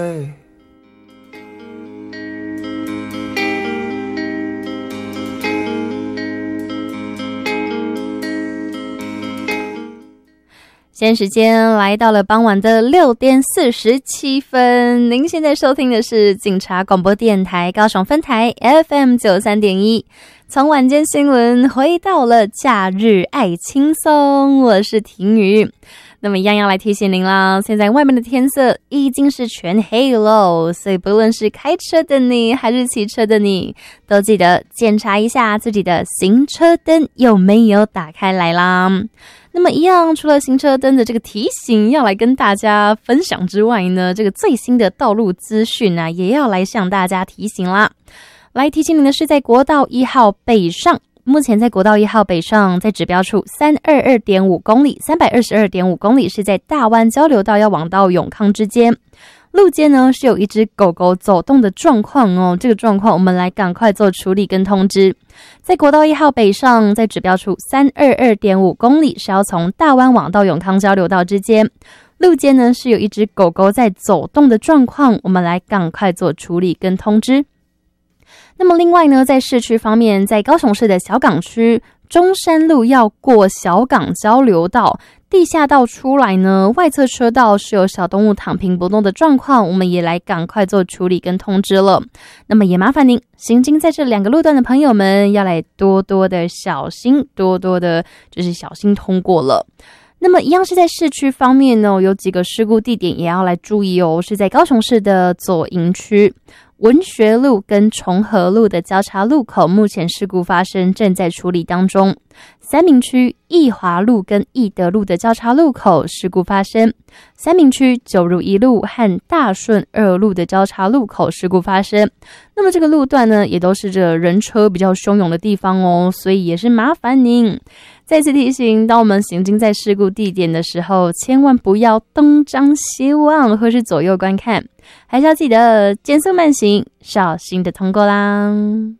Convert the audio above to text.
现在时间来到了傍晚的6点47分，您现在收听的是警察广播电台高雄分台 FM 93.1，从晚间新闻回到了假日爱轻松，我是婷宇。那么一样要来提醒您啦，现在外面的天色已经是全黑了，所以不论是开车的你还是骑车的你，都记得检查一下自己的行车灯有没有打开来啦。那么一样，除了行车灯的这个提醒要来跟大家分享之外呢，这个最新的道路资讯啊，也要来向大家提醒啦。来提醒您的是，在国道1号北上，目前在国道1号北上，在指标处322.5公里、322.5公里是在大湾交流道要往到永康之间。路肩呢是有一只狗狗走动的状况哦，这个状况我们来赶快做处理跟通知。在国道1号北上，在指标处322.5公里是要从大湾往到永康交流道之间，路肩呢是有一只狗狗在走动的状况，我们来赶快做处理跟通知。那么另外呢，在市区方面，在高雄市的小港区中山路要过小港交流道，地下道出来呢，外侧车道是有小动物躺平不动的状况，我们也来赶快做处理跟通知了。那么也麻烦您行经在这2个路段的朋友们，要来多多的小心，多多的就是小心通过了。那么一样是在市区方面呢，有几个事故地点也要来注意哦，是在高雄市的左营区文学路跟重和路的交叉路口，目前事故发生，正在处理当中。三民区义华路跟义德路的交叉路口事故发生，三民区九如一路和大顺2路的交叉路口事故发生。那么这个路段呢，也都是这人车比较汹涌的地方哦，所以也是麻烦您再次提醒，当我们行经在事故地点的时候，千万不要东张西望或是左右观看，还是要记得减速慢行，小心的通过啦。